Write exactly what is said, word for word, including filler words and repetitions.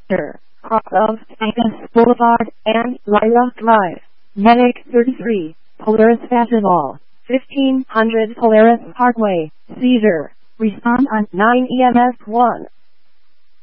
off of Angus Boulevard and Lila Drive. Medic thirty-three, Polaris Fastball, fifteen hundred Polaris Parkway, seizure. Respond on nine E M S one.